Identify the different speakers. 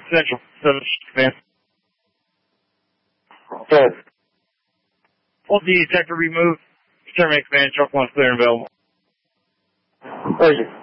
Speaker 1: Central. Man.
Speaker 2: Good.
Speaker 1: All the detector removed. Terminate command, truck 1 clear and available.
Speaker 2: Thank you.